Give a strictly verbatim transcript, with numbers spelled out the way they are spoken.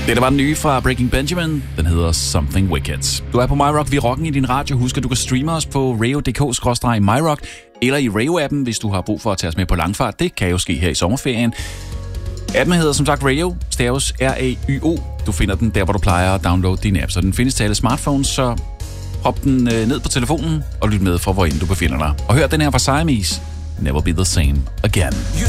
Det der var den nye fra Breaking Benjamin, den hedder Something Wicked. Du er på MyRock, vi er rocken i din radio. Husk, at du kan streame os på radio punktum d k skråstreg myrock eller i Radio-appen, hvis du har brug for at tage os med på langfart. Det kan jo ske her i sommerferien. Appen hedder som sagt Radio, staves R A Y O. Du finder den der, hvor du plejer at downloade dine apps. Så den findes til alle smartphones, så hop den ned på telefonen og lyt med fra, hvor end du befinder dig. Og hør den her fra Siamese, Never Be The Same Again.